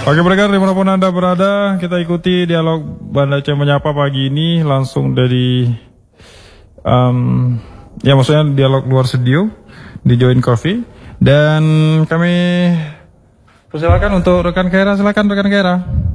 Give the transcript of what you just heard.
Oke pendengar dimanapun Anda berada, kita ikuti dialog Banda Aceh Menyapa pagi ini langsung dari ya maksudnya dialog luar studio di Join Coffee. Dan kami persilakan untuk rekan Khaira, silakan rekan Khaira.